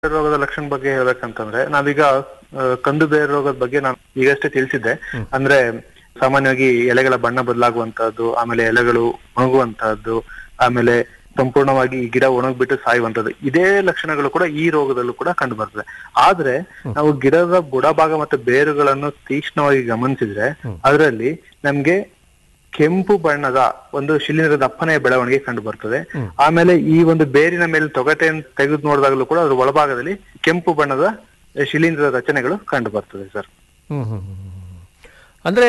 ರೋಗದ ಲಕ್ಷಣ ಬಗ್ಗೆ ಹೇಳ್ಬೇಕಂತಂದ್ರೆ ನಾವೀಗ ಕಂದು ಬೇರು ರೋಗದ ಬಗ್ಗೆ ನಾನು ಈಗಷ್ಟೇ ತಿಳಿಸಿದ್ದೆ. ಅಂದ್ರೆ ಸಾಮಾನ್ಯವಾಗಿ ಎಲೆಗಳ ಬಣ್ಣ ಬದಲಾಗುವಂತಹದ್ದು, ಆಮೇಲೆ ಎಲೆಗಳು ಒಣಗುವಂತಹದ್ದು, ಆಮೇಲೆ ಸಂಪೂರ್ಣವಾಗಿ ಈ ಗಿಡ ಒಣಗ್ಬಿಟ್ಟು ಸಾಯುವಂತದ್ದು, ಇದೇ ಲಕ್ಷಣಗಳು ಕೂಡ ಈ ರೋಗದಲ್ಲೂ ಕೂಡ ಕಂಡು ಬರ್ತದೆ. ಆದ್ರೆ ನಾವು ಗಿಡದ ಬುಡಭಾಗ ಮತ್ತೆ ಬೇರುಗಳನ್ನು ತೀಕ್ಷ್ಣವಾಗಿ ಗಮನಿಸಿದ್ರೆ ಅದರಲ್ಲಿ ನಮ್ಗೆ ಕೆಂಪು ಬಣ್ಣದ ಒಂದು ಶಿಲೀಂಧ್ರದ ದಪ್ಪನೆಯ ಬೆಳವಣಿಗೆ ಕಂಡು ಬರ್ತದೆ. ಆಮೇಲೆ ಈ ಒಂದು ಬೇರಿನ ಮೇಲೆ ತೊಗಟೆಯನ್ನು ತೆಗೆದು ನೋಡಿದಾಗಲೂ ಕೂಡ ಅದ್ರ ಒಳಭಾಗದಲ್ಲಿ ಕೆಂಪು ಬಣ್ಣದ ಶಿಲೀಂಧ್ರದ ರಚನೆಗಳು ಕಂಡು ಬರ್ತದೆ ಸರ್. ಅಂದ್ರೆ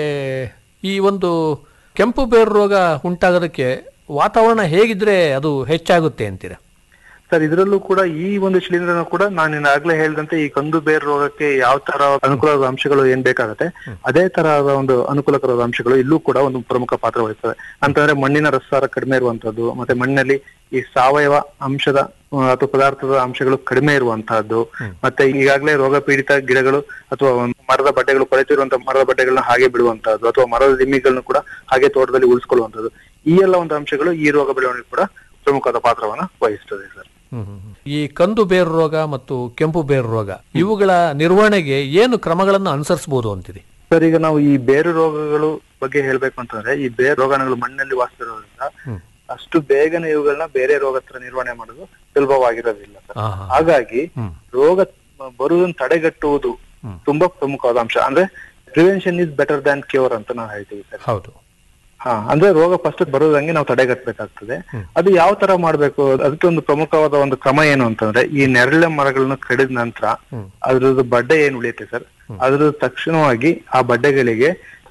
ಈ ಒಂದು ಕೆಂಪು ಬೇರು ರೋಗ ಉಂಟಾಗೋದಕ್ಕೆ ವಾತಾವರಣ ಹೇಗಿದ್ರೆ ಅದು ಹೆಚ್ಚಾಗುತ್ತೆ ಅಂತೀರಾ? ಸರ್, ಇದರಲ್ಲೂ ಕೂಡ ಈ ಒಂದು ಶಿಲೀಂಧ್ರನ ಕೂಡ ನಾನು ಆಗ್ಲೇ ಹೇಳಿದಂತೆ ಈ ಕಂದು ಬೇರು ರೋಗಕ್ಕೆ ಯಾವ ತರ ಅನುಕೂಲವಾದ ಅಂಶಗಳು ಏನ್ ಬೇಕಾಗತ್ತೆ ಅದೇ ತರಹದ ಒಂದು ಅನುಕೂಲಕರವಾದ ಅಂಶಗಳು ಇಲ್ಲೂ ಕೂಡ ಒಂದು ಪ್ರಮುಖ ಪಾತ್ರ ವಹಿಸ್ತದೆ. ಅಂತಂದ್ರೆ ಮಣ್ಣಿನ ರಸಸಾರ ಕಡಿಮೆ ಇರುವಂತದ್ದು, ಮತ್ತೆ ಮಣ್ಣಿನಲ್ಲಿ ಈ ಸಾವಯವ ಅಂಶದ ಅಥವಾ ಪದಾರ್ಥದ ಅಂಶಗಳು ಕಡಿಮೆ ಇರುವಂತಹದ್ದು, ಮತ್ತೆ ಈಗಾಗಲೇ ರೋಗ ಪೀಡಿತ ಗಿಡಗಳು ಅಥವಾ ಮರದ ಬಡ್ಡೆಗಳು ಕೊಳೆತಿರುವಂತಹ ಮರದ ಬಡ್ಡೆಗಳನ್ನ ಹಾಗೆ ಬಿಡುವಂತಹದ್ದು, ಅಥವಾ ಮರದ ದಿಮ್ಮಿಗಳನ್ನ ಕೂಡ ಹಾಗೆ ತೋಟದಲ್ಲಿ ಉಳಿಸ್ಕೊಳ್ಳುವಂತದ್ದು, ಈ ಎಲ್ಲ ಒಂದು ಅಂಶಗಳು ಈ ರೋಗ ಬೆಳವಣಿಗೆ ಕೂಡ ಪ್ರಮುಖವಾದ ಪಾತ್ರವನ್ನ ವಹಿಸ್ತದೆ ಸರ್. ಈ ಕಂದು ಬೇರು ರೋಗ ಮತ್ತು ಕೆಂಪು ಬೇರು ರೋಗ ಇವುಗಳ ನಿರ್ವಹಣೆಗೆ ಏನು ಕ್ರಮಗಳನ್ನು ಅನುಸರಿಸಬಹುದು ಅಂತೀರಿ? ಸರ್, ಈಗ ನಾವು ಈ ಬೇರು ರೋಗಗಳು ಬಗ್ಗೆ ಹೇಳ್ಬೇಕು ಅಂತಂದ್ರೆ ಈ ಬೇರು ರೋಗಾಣುಗಳು ಮಣ್ಣಲ್ಲಿ ವಾಸಿಸಿರೋದ್ರಿಂದ ಅಷ್ಟು ಬೇಗನೆ ಇವುಗಳನ್ನ ಬೇರೆ ರೋಗ ಹತ್ರ ನಿರ್ವಹಣೆ ಮಾಡೋದು ಸುಲಭವಾಗಿರೋದಿಲ್ಲ ಸರ್. ಹಾಗಾಗಿ ರೋಗ ಬರುವುದನ್ನು ತಡೆಗಟ್ಟುವುದು ತುಂಬಾ ಪ್ರಮುಖವಾದ ಅಂಶ. ಅಂದ್ರೆ prevention is better than cure ಅಂತ ನಾವು ಹೇಳ್ತೀವಿ ಸರ್. ಹೌದು. ಅಂದ್ರೆ ರೋಗ ಫಸ್ಟ್ ಬರೋದಂಗೆ ನಾವು ತಡೆಗಟ್ಟಬೇಕಾಗ್ತದೆ. ಅದು ಯಾವ ತರ ಮಾಡ್ಬೇಕು, ಅದಕ್ಕೆ ಒಂದು ಪ್ರಮುಖವಾದ ಒಂದು ಕ್ರಮ ಏನು ಅಂತಂದ್ರೆ ಈ ನೆರಳೆ ಮರಗಳನ್ನ ಕಡಿದ ನಂತರ ಅದ್ರದ್ದು ಬಡ್ಡೆ ಏನ್ ಉಳಿಯುತ್ತೆ ಸರ್, ಅದ್ರ ತಕ್ಷಣವಾಗಿ ಆ ಬಡ್ಡೆಗಳಿಗೆ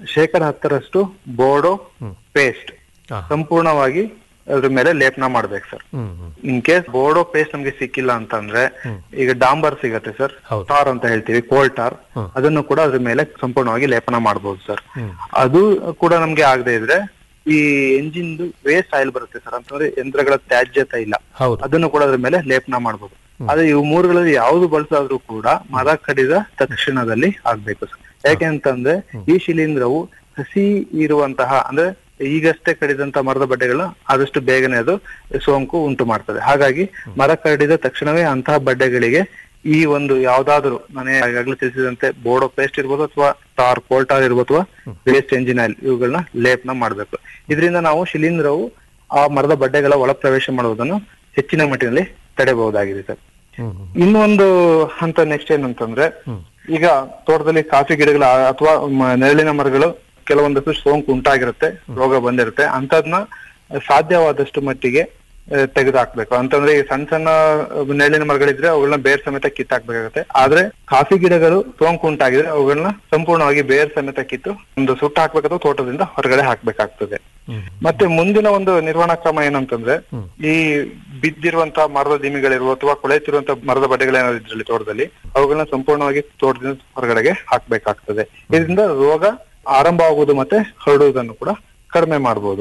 10% ಬೋರ್ಡೋ ಪೇಸ್ಟ್ ಸಂಪೂರ್ಣವಾಗಿ ಅದ್ರ ಮೇಲೆ ಲೇಪನ ಮಾಡ್ಬೇಕು sir. In case Bordeaux paste ನಮ್ಗೆ ಸಿಕ್ಕಿಲ್ಲ ಅಂತಂದ್ರೆ ಈಗ ಡಾಂಬರ್ ಸಿಗತ್ತೆ ಸರ್, ಟಾರ್ ಅಂತ ಹೇಳ್ತೀವಿ, ಕೋಲ್ ಟಾರ್, ಅದನ್ನು ಕೂಡ ಅದ್ರ ಮೇಲೆ ಸಂಪೂರ್ಣವಾಗಿ ಲೇಪನ ಮಾಡ್ಬೋದು ಸರ್. ಅದು ಕೂಡ ನಮ್ಗೆ ಆಗದೆ ಇದ್ರೆ ಈ ಎಂಜಿನ್ ವೇಸ್ಟ್ ಆಯಿಲ್ ಬರುತ್ತೆ ಸರ್, ಅಂತಂದ್ರೆ ಯಂತ್ರಗಳ ತ್ಯಾಜ್ಯ ತೈಲ, ಅದನ್ನು ಕೂಡ ಅದ್ರ ಮೇಲೆ ಲೇಪನ ಮಾಡ್ಬೋದು. ಆದ್ರೆ ಇವು ಮೂರುಗಳಲ್ಲಿ ಯಾವ್ದು ಬಳಸಾದ್ರೂ ಕೂಡ ಮರ ಕಡಿದ ತಕ್ಷಣದಲ್ಲಿ ಆಗ್ಬೇಕು ಸರ್. ಯಾಕೆ ಅಂತಂದ್ರೆ ಈ ಶಿಲೀಂಧ್ರವು ಹಸಿ ಇರುವಂತಹ ಅಂದ್ರೆ ಈಗಷ್ಟೇ ಕಡಿದಂತ ಮರದ ಬಡ್ಡೆಗಳನ್ನ ಆದಷ್ಟು ಬೇಗನೆ ಅದು ಸೋಂಕು ಉಂಟು ಮಾಡ್ತದೆ. ಹಾಗಾಗಿ ಮರ ಕಡಿದ ತಕ್ಷಣವೇ ಅಂತಹ ಬಡ್ಡೆಗಳಿಗೆ ಈ ಒಂದು ಯಾವ್ದಾದ್ರು ನಾನು ಈಗಾಗಲೇ ತಿಳಿಸಿದಂತೆ ಬೋರ್ಡೋ ಪೇಸ್ಟ್ ಇರ್ಬೋದು ಅಥವಾ ಟಾರ್ ಕೋಲ್ಟಾರ್ ಇರ್ಬೋದು ಅಥವಾ ವೇಸ್ಟ್ ಎಂಜಿನ್ ಆಯಿಲ್ ಇವುಗಳನ್ನ ಲೇಪನ ಮಾಡ್ಬೇಕು. ಇದರಿಂದ ನಾವು ಶಿಲೀಂಧ್ರವು ಆ ಮರದ ಬಡ್ಡೆಗಳ ಒಳ ಪ್ರವೇಶ ಮಾಡುವುದನ್ನು ಹೆಚ್ಚಿನ ಮಟ್ಟಿನಲ್ಲಿ ತಡೆಯಬಹುದಾಗಿದೆ ಸರ್. ಇನ್ನೊಂದು ಹಂತ ನೆಕ್ಸ್ಟ್ ಏನಂತಂದ್ರೆ ಈಗ ತೋಟದಲ್ಲಿ ಕಾಫಿ ಗಿಡಗಳ ಅಥವಾ ನೆರಳಿನ ಮರಗಳು ಕೆಲವೊಂದಷ್ಟು ಸೋಂಕು ಉಂಟಾಗಿರುತ್ತೆ, ರೋಗ ಬಂದಿರುತ್ತೆ, ಅಂತದ್ನ ಸಾಧ್ಯವಾದಷ್ಟು ಮಟ್ಟಿಗೆ ತೆಗೆದುಹಾಕ್ಬೇಕು. ಅಂತಂದ್ರೆ ಈ ಸಣ್ಣ ಸಣ್ಣ ನೆರಳಿನ ಮರಗಳಿದ್ರೆ ಅವುಗಳನ್ನ ಬೇರ್ ಸಮೇತ ಕಿತ್ತಾಕ್ಬೇಕಾಗುತ್ತೆ. ಆದ್ರೆ ಕಾಫಿ ಗಿಡಗಳು ಸೋಂಕು ಉಂಟಾಗಿದ್ರೆ ಅವುಗಳನ್ನ ಸಂಪೂರ್ಣವಾಗಿ ಬೇರ್ ಸಮೇತ ಕಿತ್ತು ಒಂದು ಸುಟ್ಟು ಹಾಕ್ಬೇಕಾದ್ರೆ ತೋಟದಿಂದ ಹೊರಗಡೆ ಹಾಕ್ಬೇಕಾಗ್ತದೆ. ಮತ್ತೆ ಮುಂದಿನ ಒಂದು ನಿರ್ವಹಣಾ ಕ್ರಮ ಏನಂತಂದ್ರೆ ಈ ಬಿದ್ದಿರುವಂತಹ ಮರದ ದಿಮಿಗಳಿರುವ ಅಥವಾ ಕೊಳೆತಿರುವಂತಹ ಮರದ ಬಡ್ಡೆಗಳೇನಾದ್ರು ಇದ್ರಲ್ಲಿ ತೋಟದಲ್ಲಿ ಅವುಗಳನ್ನ ಸಂಪೂರ್ಣವಾಗಿ ತೋಟದಿಂದ ಹೊರಗಡೆಗೆ ಹಾಕ್ಬೇಕಾಗ್ತದೆ. ಇದರಿಂದ ರೋಗ ಆರಂಭ ಆಗುವುದು ಮತ್ತೆ ಹರಡುವುದನ್ನು ಕೂಡ ಕಡಿಮೆ ಮಾಡಬಹುದು.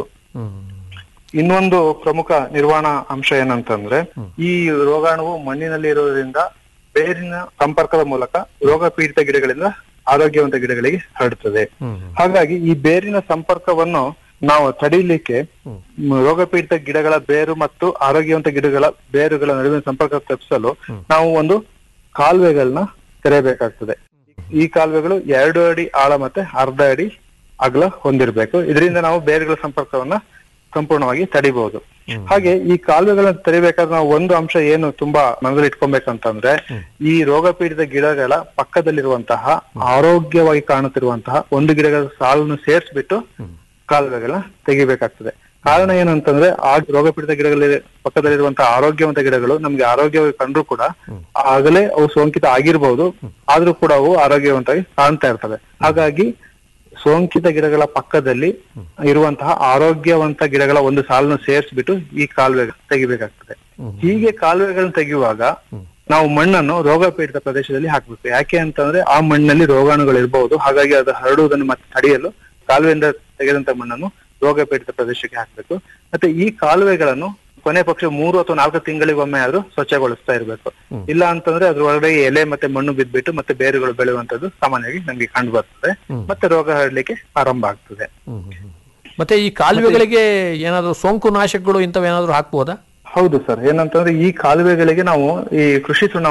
ಇನ್ನೊಂದು ಪ್ರಮುಖ ನಿರ್ವಹಣಾ ಅಂಶ ಏನಂತಂದ್ರೆ ಈ ರೋಗಾಣುವು ಮಣ್ಣಿನಲ್ಲಿ ಇರೋದ್ರಿಂದ ಬೇರಿನ ಸಂಪರ್ಕದ ಮೂಲಕ ರೋಗ ಪೀಡಿತ ಗಿಡಗಳಿಂದ ಆರೋಗ್ಯವಂತ ಗಿಡಗಳಿಗೆ ಹರಡುತ್ತದೆ. ಹಾಗಾಗಿ ಈ ಬೇರಿನ ಸಂಪರ್ಕವನ್ನು ನಾವು ತಡೀಲಿಕ್ಕೆ ರೋಗ ಪೀಡಿತ ಗಿಡಗಳ ಬೇರು ಮತ್ತು ಆರೋಗ್ಯವಂತ ಗಿಡಗಳ ಬೇರುಗಳ ನಡುವಿನ ಸಂಪರ್ಕ ತಪ್ಪಿಸಲು ನಾವು ಒಂದು ಕಾಲುವೆಗಳನ್ನ ತೆರೆಯಬೇಕಾಗ್ತದೆ. ಈ ಕಾಲುವೆಗಳು 2 ಅಡಿ ಆಳ ಮತ್ತೆ 1/2 ಅಡಿ ಅಗಲ ಹೊಂದಿರಬೇಕು. ಇದರಿಂದ ನಾವು ಬೇರುಗಳ ಸಂಪರ್ಕವನ್ನ ಸಂಪೂರ್ಣವಾಗಿ ತಡಿಬಹುದು. ಹಾಗೆ ಈ ಕಾಲುವೆಗಳನ್ನ ತೆರಿಬೇಕಾದ್ರೆ ನಾವು ಒಂದು ಅಂಶ ಏನು ತುಂಬಾ ಮನದಲ್ಲಿ ಇಟ್ಕೊಬೇಕಂತಂದ್ರೆ ಈ ರೋಗ ಪೀಡಿತ ಗಿಡಗಳ ಪಕ್ಕದಲ್ಲಿರುವಂತಹ ಆರೋಗ್ಯವಾಗಿ ಕಾಣುತ್ತಿರುವಂತಹ ಒಂದು ಗಿಡಗಳ ಸಾಲನ್ನು ಸೇರಿಸ್ಬಿಟ್ಟು ಕಾಲುವೆಗಳನ್ನ ತೆಗಿಬೇಕಾಗ್ತದೆ. ಕಾರಣ ಏನಂತಂದ್ರೆ ಆ ರೋಗ ಪೀಡಿತ ಗಿಡಗಳಲ್ಲಿ ಪಕ್ಕದಲ್ಲಿರುವಂತಹ ಆರೋಗ್ಯವಂತ ಗಿಡಗಳು ನಮ್ಗೆ ಆರೋಗ್ಯವಾಗಿ ಕಂಡ್ರು ಕೂಡ ಆಗಲೇ ಅವು ಸೋಂಕಿತ ಆಗಿರ್ಬಹುದು, ಆದ್ರೂ ಕೂಡ ಅವು ಆರೋಗ್ಯವಂತವಾಗಿ ಕಾಣ್ತಾ ಇರ್ತವೆ. ಹಾಗಾಗಿ ಸೋಂಕಿತ ಗಿಡಗಳ ಪಕ್ಕದಲ್ಲಿ ಇರುವಂತಹ ಆರೋಗ್ಯವಂತ ಗಿಡಗಳ ಒಂದು ಸಾಲನ್ನು ಸೇರಿಸ್ಬಿಟ್ಟು ಈ ಕಾಲುವೆ ತೆಗಿಬೇಕಾಗ್ತದೆ. ಹೀಗೆ ಕಾಲುವೆಗಳನ್ನ ತೆಗೆಯುವಾಗ ನಾವು ಮಣ್ಣನ್ನು ರೋಗ ಪೀಡಿತ ಪ್ರದೇಶದಲ್ಲಿ ಹಾಕ್ಬೇಕು. ಯಾಕೆ ಅಂತಂದ್ರೆ ಆ ಮಣ್ಣಲ್ಲಿ ರೋಗಾಣುಗಳು ಇರಬಹುದು. ಹಾಗಾಗಿ ಅದು ಹರಡುವುದನ್ನು ಮತ್ತೆ ತಡೆಯಲು ಕಾಲುವೆಯಿಂದ ತೆಗೆದಂತ ಮಣ್ಣನ್ನು ರೋಗ ಪೀಡಿತ ಪ್ರದೇಶಕ್ಕೆ ಹಾಕ್ಬೇಕು. ಮತ್ತೆ ಈ ಕಾಲುವೆಗಳನ್ನು ಕೊನೆ ಪಕ್ಷ 3 ಅಥವಾ 4 ತಿಂಗಳಿಗೊಮ್ಮೆ ಆದ್ರೂ ಸ್ವಚ್ಛಗೊಳಿಸ್ತಾ ಇರ್ಬೇಕು. ಇಲ್ಲ ಅಂತಂದ್ರೆ ಅದ್ರ ಒಳಗಡೆ ಎಲೆ ಮತ್ತೆ ಮಣ್ಣು ಬಿದ್ದ್ಬಿಟ್ಟು ಮತ್ತೆ ಬೇರುಗಳು ಬೆಳೆಯುವಂತದ್ದು ಸಾಮಾನ್ಯವಾಗಿ ನಮ್ಗೆ ಕಂಡು ಬರ್ತದೆ, ಮತ್ತೆ ರೋಗ ಹರಡ್ಲಿಕ್ಕೆ ಆರಂಭ ಆಗ್ತದೆ. ಮತ್ತೆ ಈ ಕಾಲುವೆಗಳಿಗೆ ಏನಾದ್ರು ಸೋಂಕು ನಾಶಕಗಳು ಇಂಥವೇನಾದ್ರು ಹಾಕ್ಬೋದಾ? ಹೌದು ಸರ್, ಏನಂತಂದ್ರೆ ಈ ಕಾಲುವೆಗಳಿಗೆ ನಾವು ಈ ಕೃಷಿ ಸುಣ್ಣ